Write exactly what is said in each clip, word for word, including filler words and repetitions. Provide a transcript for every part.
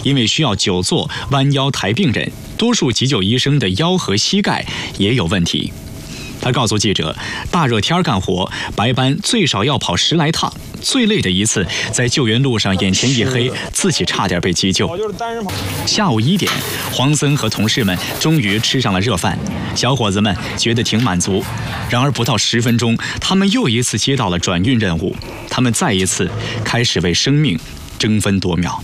因为需要久坐、弯腰抬病人，多数急救医生的腰和膝盖也有问题。他告诉记者，大热天干活，白班最少要跑十来趟，最累的一次在救援路上眼前一黑，自己差点被急救。下午一点，黄森和同事们终于吃上了热饭，小伙子们觉得挺满足。然而不到十分钟，他们又一次接到了转运任务，他们再一次开始为生命争分夺秒。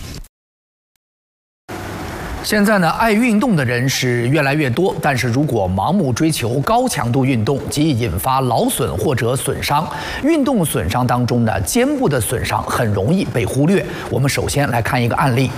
现在呢，爱运动的人是越来越多，但是如果盲目追求高强度运动，极易引发劳损或者损伤。运动损伤当中呢，肩部的损伤很容易被忽略。我们首先来看一个案例。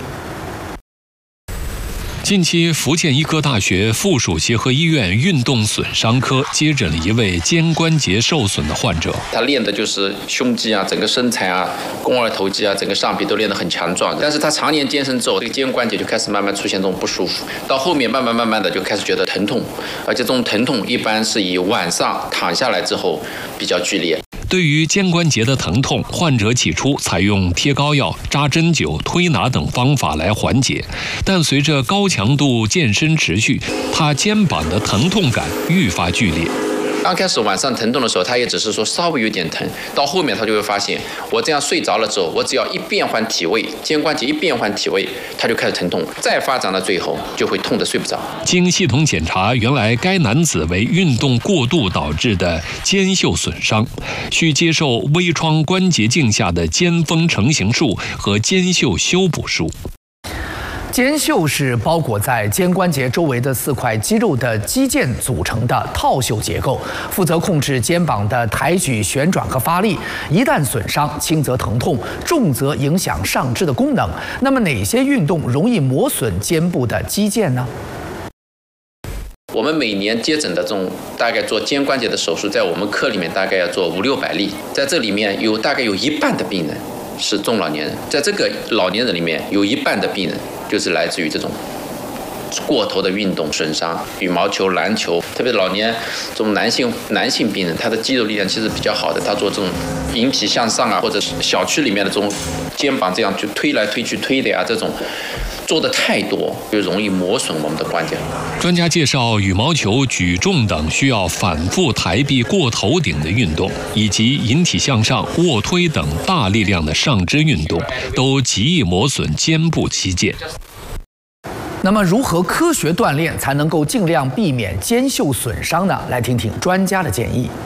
近期，福建医科大学附属协和医院运动损伤科接诊了一位肩关节受损的患者。 他练的就是胸肌啊，整个身材啊，肱二头肌啊，整个上臂都练得很强壮。但是他常年健身之后，这个肩关节就开始慢慢出现这种不舒服，到后面慢慢慢慢的就开始觉得疼痛，而且这种疼痛一般是以晚上躺下来之后比较剧烈。 对于肩关节的疼痛，患者起初采用贴膏药、扎针灸、推拿等方法来缓解，但随着高强度健身持续，他肩膀的疼痛感愈发剧烈。 刚开始晚上疼痛的时候，他也只是说稍微有点疼，到后面他就会发现，我这样睡着了之后，我只要一变换体位，肩关节一变换体位，他就开始疼痛，再发展到最后就会痛得睡不着。 经系统检查，原来该男子为运动过度导致的肩袖损伤，需接受微创关节镜下的肩峰成形术和肩袖修补术。 肩袖是包裹在肩关节周围的四块肌肉的肌腱组成的套袖结构，负责控制肩膀的抬举、旋转和发力。一旦损伤，轻则疼痛，重则影响上肢的功能。那么哪些运动容易磨损肩部的肌腱呢？ 我们每年接诊的这种大概做肩关节的手术，在我们科里面大概要做五六百例，在这里面有大概有一半的病人是中老年人，在这个老年人里面有一半的病人就是来自于这种过头的运动损伤，羽毛球、篮球，特别老年这种男性男性病人，他的肌肉力量其实比较好的，他做这种引体向上啊，或者小区里面的这种肩膀这样就推来推去推的呀，这种做的太多，就容易磨损我们的关节。 专家介绍，羽毛球、举重等需要反复抬臂过头顶的运动，以及引体向上、卧推等大力量的上肢运动，都极易磨损肩部肌腱。 那么，如何科学锻炼才能够尽量避免肩袖损伤呢？来听听专家的建议。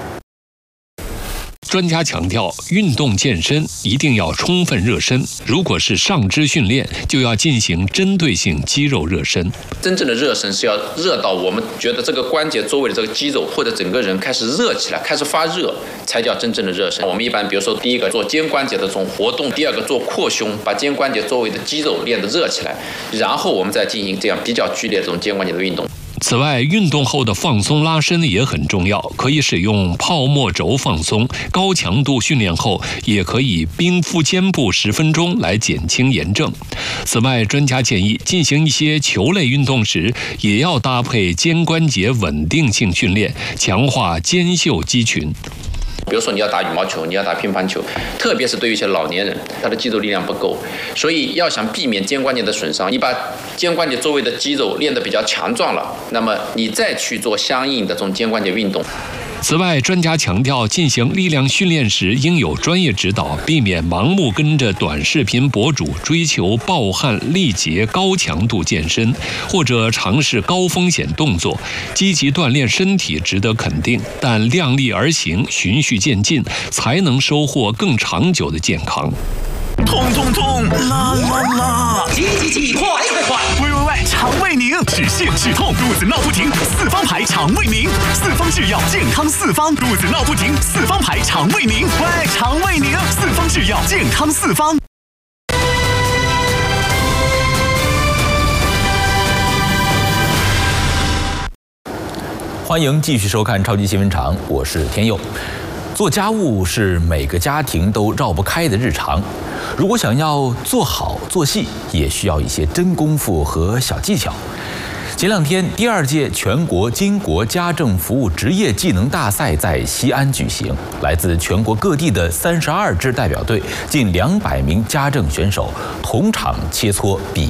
专家强调，运动健身一定要充分热身。如果是上肢训练，就要进行针对性肌肉热身。 真正的热身是要热到我们觉得这个关节周围的这个肌肉或者整个人开始热起来，开始发热，才叫真正的热身。我们一般比如说第一个做肩关节的这种活动，第二个做扩胸，把肩关节周围的肌肉练得热起来，然后我们再进行这样比较剧烈的这种肩关节的运动。 此外，运动后的放松拉伸也很重要，可以使用泡沫轴放松。高强度训练后，也可以冰敷肩部十分钟来减轻炎症。此外，专家建议进行一些球类运动时，也要搭配肩关节稳定性训练，强化肩袖肌群。 比如说你要打羽毛球，你要打乒乓球，特别是对于一些老年人，他的肌肉力量不够，所以要想避免肩关节的损伤，你把肩关节周围的肌肉练得比较强壮了，那么你再去做相应的这种肩关节运动。 此外，专家强调，进行力量训练时应有专业指导，避免盲目跟着短视频博主追求暴汗力竭、高强度健身，或者尝试高风险动作。积极锻炼身体值得肯定，但量力而行，循序渐进，才能收获更长久的健康。 痛痛痛，啦啦啦！ 急急急，快快快！ 喂喂喂，肠胃宁，止泻止痛，肚子闹不停，四方牌肠胃宁，四方制药健康四方，肚子闹不停，四方牌肠胃宁，喂，肠胃宁，四方制药健康四方。 欢迎继续收看超级新闻场，我是天佑。做家务是每个家庭都绕不开的日常，如果想要做好做细，也需要一些真功夫和小技巧。前两天，第二届全国巾帼家政服务职业技能大赛在西安举行，来自全国各地的三十二支代表队，近两百名家政选手同场切磋比。